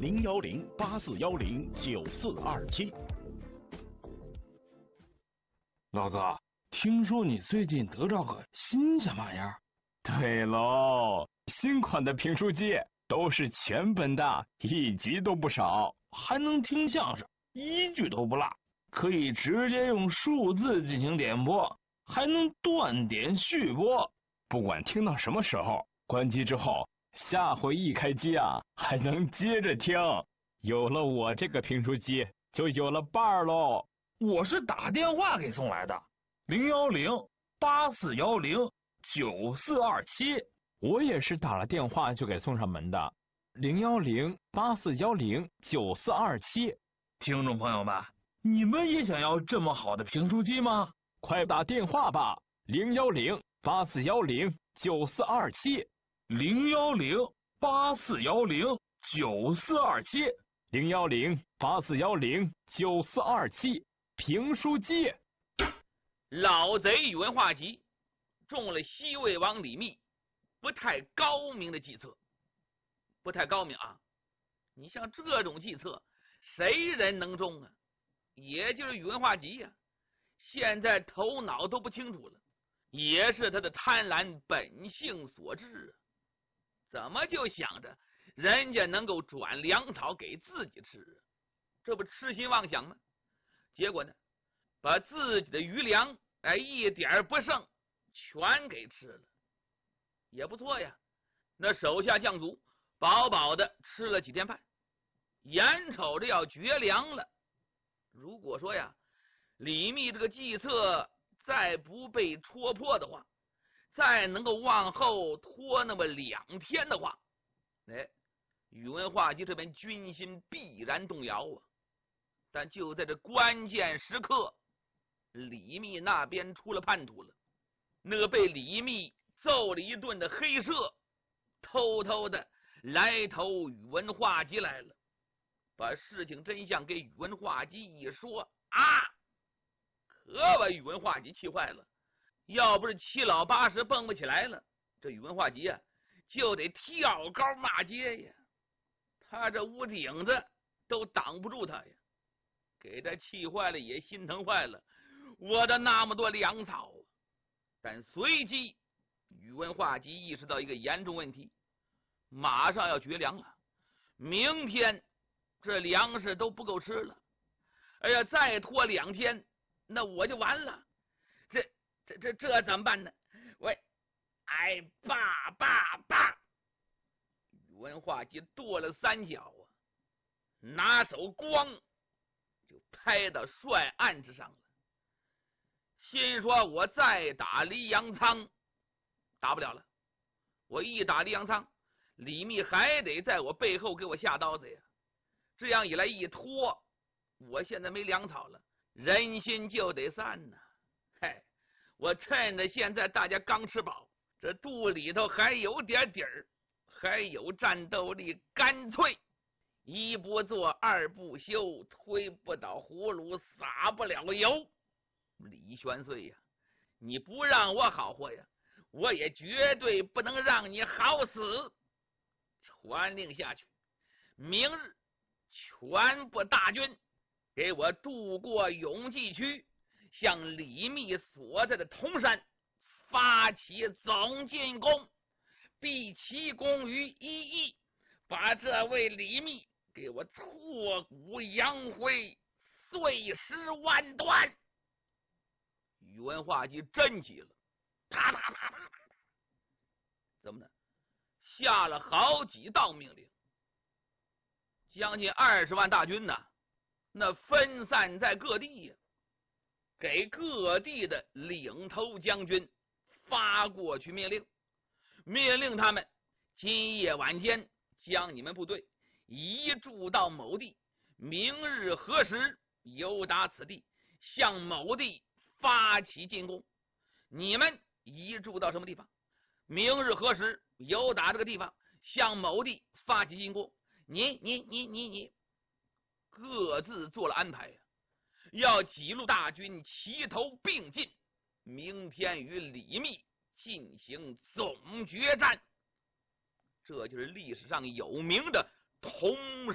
010-8410-9427。 老哥，听说你最近得着个新鲜玩意儿？ 对喽，新款的评书机都是全本的，一集都不少， 还能听相声，一句都不落，可以直接用数字进行点播，还能断点续播， 不管听到什么时候，关机之后，下回一开机啊，还能接着听。有了我这个评书机，就有了伴儿喽。 我是打电话给送来的，010-8410-9427。 我也是打了电话就给送上门的，010-8410-9427。 听众朋友们，你们也想要这么好的评书机吗？ 快打电话吧，010-8410-9427。 010-8410-9427。 010-8410-9427。评书机。 老贼宇文化及中了西魏王李密不太高明的计策，不太高明啊！你像这种计策，谁人能中啊？也就是宇文化及呀，现在头脑都不清楚了，也是他的贪婪本性所致啊！怎么就想着人家能够转粮草给自己吃啊？这不痴心妄想吗？结果呢，把自己的余粮一点不剩全给吃了，也不错呀。那手下将卒饱饱的吃了几天饭，眼瞅着要绝粮了。如果说呀，李密这个计策再不被戳破的话，再能够往后拖那么2天的话，宇文化及这边军心必然动摇啊。但就在这关键时刻，李密那边出了叛徒了。那个被李密揍了一顿的黑社偷偷的来投宇文化及来了，把事情真相给宇文化及一说啊，可把宇文化及气坏了。要不是七老八十蹦不起来了，这宇文化及啊就得跳高骂街呀，他这屋顶子都挡不住他呀，给他气坏了，也心疼坏了。我的那么多粮草啊！但随即宇文化及意识到一个严重问题，马上要绝粮了，明天这粮食都不够吃了。哎呀，再拖2天，那我就完了。这怎么办呢？爸！宇文化及跺了3脚啊，拿手咣就拍到帅案之上了。心说我再打黎阳仓打不了了，我一打黎阳仓，李密还得在我背后给我下刀子呀。这样一来一拖，我现在没粮草了，人心就得散呐。我趁着现在大家刚吃饱，这肚里头还有点底儿，还有战斗力，干脆一不做二不休，推不倒葫芦撒不了油。李玄岁呀，你不让我好活呀，我也绝对不能让你好死。传令下去，明日全部大军给我渡过永济区，向李密所在的铜山发起总进攻，必齐攻于一役，把这位李密给我挫骨扬灰，碎尸万段。宇文化及真急了，啪！怎么呢？下了好几道命令，将近20万大军呢，那分散在各地呀，给各地的领头将军发过去命令，命令他们今夜晚间将你们部队移驻到某地，明日何时游达此地，向某地发起进攻。你们移驻到什么地方，明日何时游达这个地方，向某地发起进攻。你各自做了安排呀，要几路大军齐头并进，明天与李密进行总决战。这就是历史上有名的铜